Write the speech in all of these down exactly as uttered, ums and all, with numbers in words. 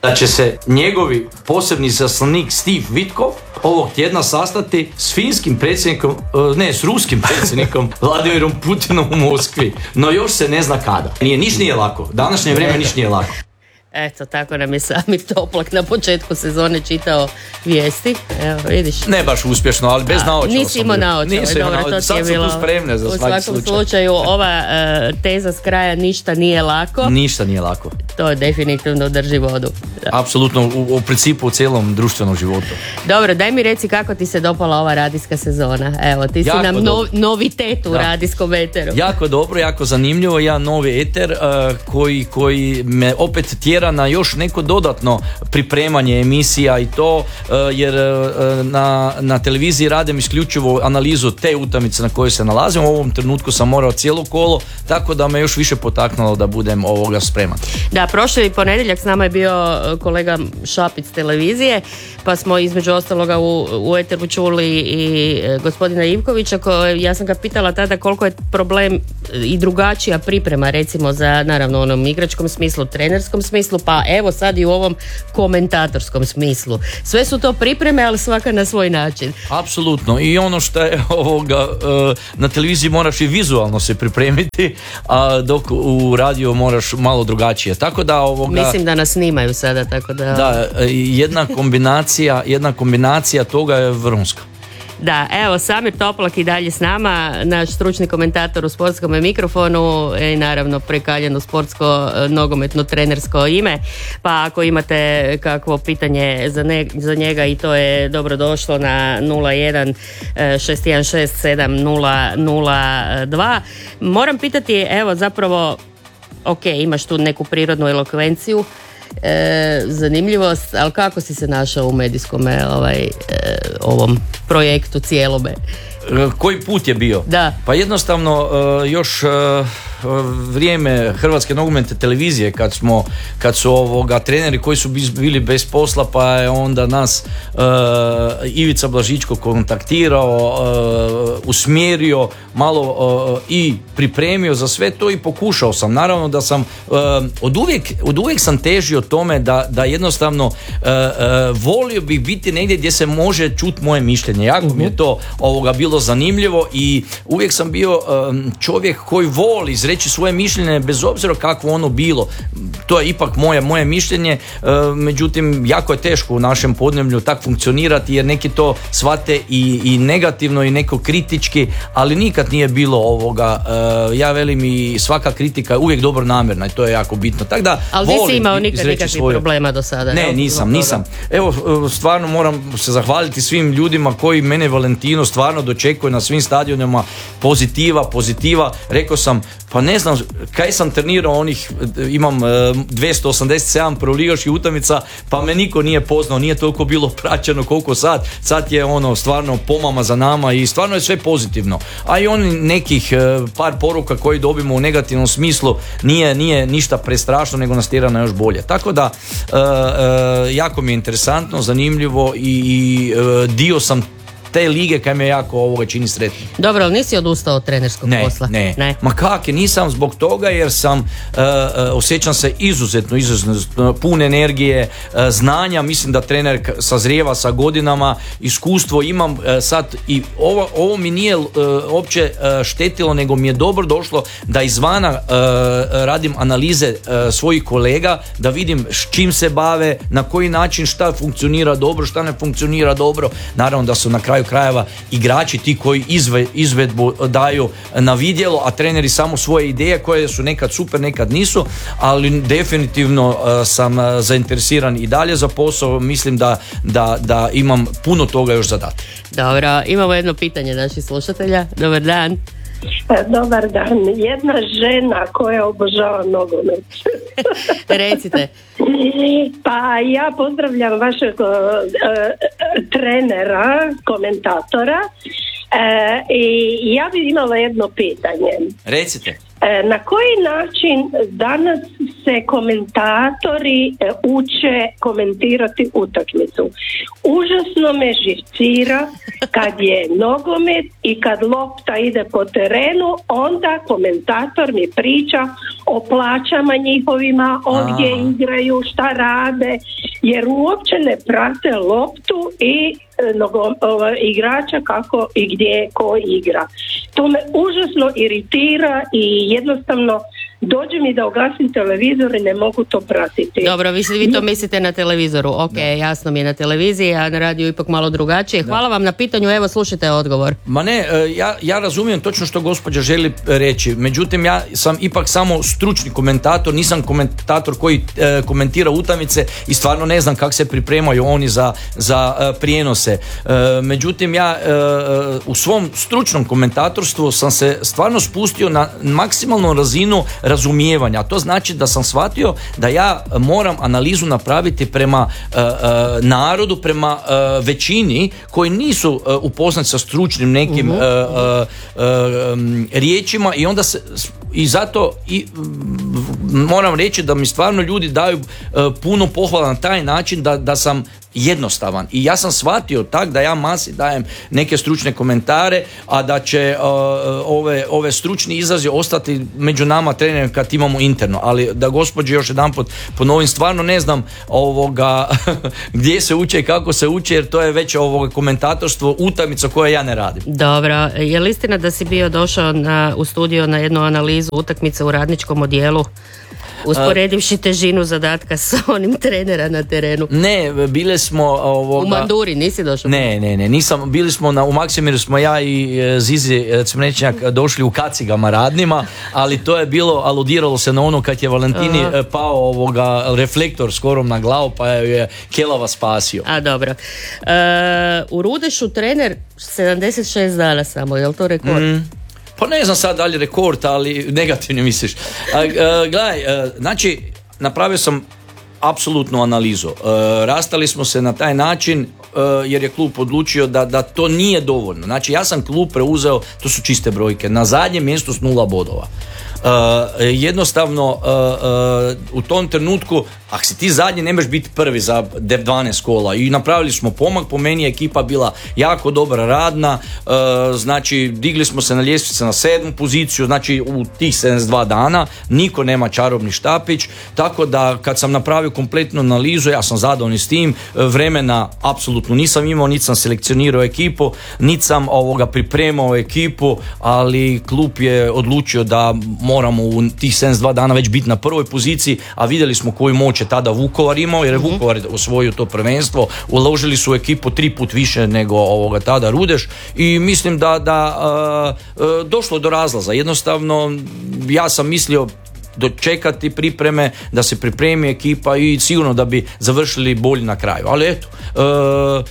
da će se njegovi posebni zaslanik Steve Vitkov ovog tjedna sastati s finskim predsjednikom, ne, s ruskim predsjednikom Vladimirom Putinom u Moskvi. No još se ne zna kada. Nije, niš nije lako. Današnje vrijeme niš nije lako. Eto, tako nam je Samir Toplak na početku sezone čitao vijesti. Evo, vidiš. Ne baš uspješno, ali bez naočala. Nisi imao naočala, dobro, to ti je sad bilo. Sad su tu spremne za u svaki svakom slučaj. slučaju, ova uh, teza s kraja ništa nije lako. Ništa nije lako. To je definitivno drži vodu. Da. Apsolutno, u, u principu u cijelom društvenom životu. Dobro, daj mi reci kako ti se dopala ova radijska sezona. Evo, ti si jako nam nov, novitet u da. radijskom eteru. Jako dobro, jako zanimljivo. Ja novi eter uh, koji, koji me opet tjera na još neko dodatno pripremanje emisija i to uh, jer uh, na, na televiziji radim isključivo analizu te utakmice na kojoj se nalazim. U ovom trenutku sam morao cijelo kolo, tako da me još više potaknulo da budem ovoga spreman. Da, prošli ponedjeljak s nama je bio kolega Šapić televizije, pa smo između ostaloga u, u eteru čuli i gospodina Ivkovića, koji, ja sam ga pitala tada koliko je problem i drugačija priprema recimo za naravno onom igračkom smislu, trenerskom smislu, pa evo sad i u ovom komentatorskom smislu. Sve su to pripreme, ali svaka na svoj način. Apsolutno, i ono što je ovoga, na televiziji moraš i vizualno se pripremiti, a dok u radio moraš malo drugačije. Tako da ovoga... Mislim da nas snimaju sada, tako da... Da, jedna kombinacija, jedna kombinacija toga je vrhunska. Da, evo, Samir Toplak i dalje s nama, naš stručni komentator u sportskom mikrofonu i naravno prekaljeno sportsko nogometno trenersko ime, pa ako imate kakvo pitanje za, ne, za njega i to je dobro došlo na nula jedan šest jedan šest sedam nula nula dva. Moram pitati, evo zapravo, ok, imaš tu neku prirodnu elokvenciju, E, zanimljivost, ali kako si se našao u medijskom ovaj, e, ovom projektu cijelome? Koji put je bio? Da. Pa jednostavno još vrijeme Hrvatske nogometne televizije kad smo, kad su ovoga treneri koji su bili bez posla, pa je onda nas uh, Ivica Blažičko kontaktirao, uh, usmjerio malo uh, i pripremio za sve to i pokušao sam. Naravno da sam uh, od uvijek, od uvijek sam težio tome da, da jednostavno uh, uh, volio bih biti negdje gdje se može čuti moje mišljenje. Jako mi je to ovoga bilo zanimljivo i uvijek sam bio um, čovjek koji voli izreći svoje mišljenje bez obzira kakvo ono bilo. To je ipak moje, moje mišljenje, uh, međutim jako je teško u našem podneblju tak funkcionirati jer neki to shvate i, i negativno i neko kritički, ali nikad nije bilo ovoga. Uh, ja velim i svaka kritika je uvijek dobro namjerna i to je jako bitno. Tak da, ali nisi imao nikad nikakvih svoje... problema do sada? Ne, nisam, nisam. Evo, stvarno moram se zahvaliti svim ljudima koji mene Valentino stvarno dočekuje na svim stadionima, pozitiva, pozitiva. Rekao sam, pa ne znam, kaj sam trenirao onih, imam dvjesto osamdeset sedam prvoligaških utakmica, pa me niko nije poznao, nije toliko bilo praćeno koliko sad. Sad je ono stvarno pomama za nama i stvarno je sve pozitivno. A i oni nekih par poruka koji dobimo u negativnom smislu nije, nije ništa prestrašno, nego nas tjera na još bolje. Tako da, uh, uh, jako mi je interesantno, zanimljivo i, i uh, dio sam te lige kaj me jako ovoga čini sretnim. Dobro, ali nisi odustao od trenerskog ne, posla? Ne, ne. Ma kak je, nisam zbog toga jer sam, uh, uh, osjećam se izuzetno, izuzetno pun energije, uh, znanja, mislim da trener sazrijeva sa godinama, iskustvo imam uh, sad i ovo, ovo mi nije uh, uopće uh, štetilo, nego mi je dobro došlo da izvana uh, radim analize uh, svojih kolega, da vidim s čim se bave, na koji način, šta funkcionira dobro, šta ne funkcionira dobro. Naravno da su na kraju krajeva igrači ti koji izve, izvedbu daju na vidjelo, a treneri samo svoje ideje koje su nekad super, nekad nisu, ali definitivno uh, sam uh, zainteresiran i dalje za posao. Mislim da, da, da imam puno toga još za dati. Dobro, imamo jedno pitanje naših slušatelja. Dobar dan. Dobar dan. Jedna žena koja obožava nogomet. Recite. Pa ja pozdravljam vašeg uh, trenera, komentatora uh, i ja bih imala jedno pitanje. Recite. Na koji način danas se komentatori uče komentirati utakmicu? Užasno me živcira kad je nogomet i kad lopta ide po terenu, onda komentator mi priča o plaćama njihovima, o Aha. gdje igraju, šta rade, jer uopće ne prate loptu i nogo, o, igrača kako i gdje ko igra. To me užasno iritira i jednostavno dođe mi da ugasim televizor i ne mogu to pratiti. Dobro, vi, vi to mislite na televizoru, ok, da. Jasno mi je na televiziji, a na radiju ipak malo drugačije. Hvala da. Vam na pitanju, evo slušajte odgovor. Ma ne, ja, ja razumijem točno što gospođa želi reći, međutim ja sam ipak samo stručni komentator, nisam komentator koji e, komentira utakmice i stvarno ne znam kako se pripremaju oni za, za e, prijenose. E, međutim ja e, u svom stručnom komentatorstvu sam se stvarno spustio na maksimalnu razinu razumijevanja, a to znači da sam shvatio da ja moram analizu napraviti prema uh, uh, narodu, prema uh, većini koji nisu uh, upoznati sa stručnim nekim uh, uh, uh, um, riječima i onda se i zato i, moram reći da mi stvarno ljudi daju uh, puno pohvala na taj način da, da sam jednostavan i ja sam shvatio tak da ja masi dajem neke stručne komentare, a da će uh, ove, ove stručni izrazi ostati među nama trenerima kad imamo interno, ali da gospođe još jedanput ponovim, stvarno ne znam ovoga gdje se uče i kako se uče, jer to je već ovoga komentatorstvo utakmica koje ja ne radim. Dobro, je li istina da si bio došao na, u studio na jednu analizu utakmice u radničkom odjelu? Usporedivši težinu zadatka sa onim trenera na terenu. Ne, bile smo ovoga... U Manduri nisi došao? Ne, ne, ne, nisam, bili smo na, u Maksimiru smo ja i Zizi Cmrečnjak došli u kacigama radnima, ali to je bilo, aludiralo se na ono kad je Valentini Aha. pao ovoga reflektor skoro na glavu, pa je Kelava spasio. A dobro. E, u Rudešu trener sedamdeset šest dana samo, je li to rekord? Mm. Pa ne znam sad da li rekord, ali negativno misliš. A, a, gledaj, a, znači napravio sam apsolutnu analizu. A, rastali smo se na taj način a, jer je klub odlučio da, da to nije dovoljno. Znači ja sam klub preuzeo, to su čiste brojke, na zadnjem mjestu s nula bodova. Uh, jednostavno uh, uh, u tom trenutku ako si ti zadnji ne možeš biti prvi za dvanaest kola i napravili smo pomak, po meni je ekipa bila jako dobra, radna, uh, znači digli smo se na ljestvice na sedmu poziciju, znači u tih sedamdeset dva dana niko nema čarobni štapić, tako da kad sam napravio kompletnu analizu ja sam zadovoljan s tim, vremena apsolutno nisam imao, niti sam selekcionirao ekipu, niti sam ovoga pripremao ekipu, ali klub je odlučio da moramo u tih sedamdeset dva dana već biti na prvoj poziciji, a vidjeli smo koju moć je tada Vukovar imao, jer je uh-huh. Vukovar osvojio to prvenstvo, uložili su u ekipu tri put više nego ovoga tada Rudeš i mislim da, da uh, uh, došlo do razlaza. Jednostavno ja sam mislio dočekati pripreme, da se pripremi ekipa i sigurno da bi završili bolje na kraju, ali eto uh,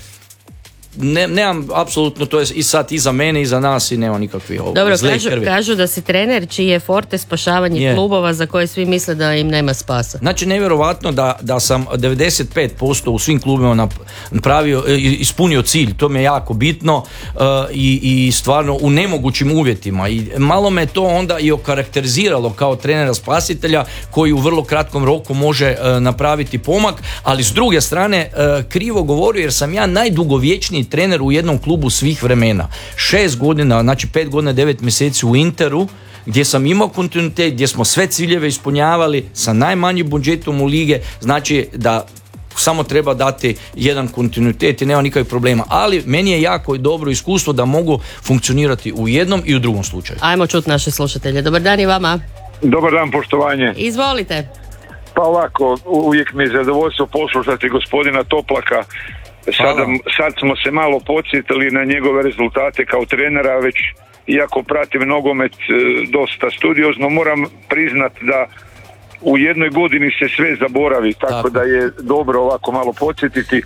Ne, nemam, apsolutno, to je i sad i za mene i za nas i nema nikakvih zle krvi. Dobro, kažu, kažu da si trener čiji je forte spašavanje yeah. klubova za koje svi misle da im nema spasa. Znači, nevjerovatno da, da sam devedeset pet posto u svim klubima napravio, ispunio cilj, to mi je jako bitno uh, i, i stvarno u nemogućim uvjetima i malo me to onda i okarakteriziralo kao trenera spasitelja koji u vrlo kratkom roku može uh, napraviti pomak, ali s druge strane uh, krivo govorio jer sam ja najdugovječniji trener u jednom klubu svih vremena. Šest godina, znači pet godina, devet mjeseci u Interu, gdje sam imao kontinuitet, gdje smo sve ciljeve ispunjavali sa najmanjim budžetom u lige, znači da samo treba dati jedan kontinuitet i nema nikakvih problema, ali meni je jako dobro iskustvo da mogu funkcionirati u jednom i u drugom slučaju. Ajmo čuti naše slušatelje. Dobar dan i vama. Dobar dan, poštovanje. Izvolite. Pa ovako, uvijek mi je zadovoljstvo poslušati gospodina Toplaka. Sada, sad smo se malo podsjetili na njegove rezultate kao trenera, već iako pratim nogomet dosta studiozno, moram priznat da u jednoj godini se sve zaboravi, tako, tako da je dobro ovako malo podsjetiti.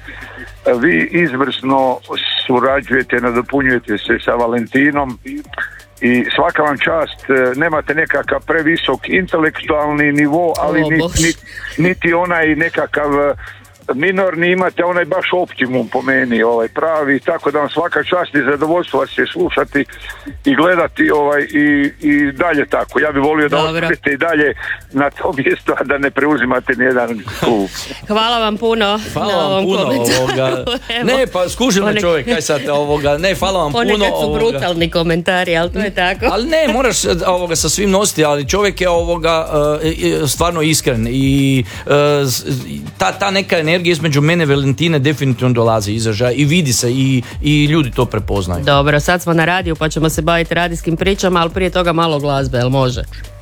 Vi izvrsno surađujete, nadopunjujete se sa Valentinom i svaka vam čast, nemate nekakav previsok intelektualni nivo, ali o, niti, niti, niti onaj nekakav minorni imate onaj baš optimum po meni, ovaj pravi, tako da vam svaka čast i zadovoljstvo vas je slušati i gledati ovaj i, i dalje tako. Ja bih volio da ostanete i dalje na tom mjestu, a da ne preuzimate nijedan klub. Hvala vam puno. Hvala vam puno ovoga. Ne, pa skužil me čovjek, kaj sad ovoga, ne, hvala vam puno. Ponekad su ovoga. brutalni komentari, ali to je tako. Ali ne, moraš ovoga sa svim nositi, ali čovjek je ovoga uh, stvarno iskren i uh, ta, ta neka energija između mene i Valentine definitivno dolazi izražaja i vidi se i, i ljudi to prepoznaju. Dobro, sad smo na radiju pa ćemo se baviti radijskim pričama, ali prije toga malo glazbe, jel može?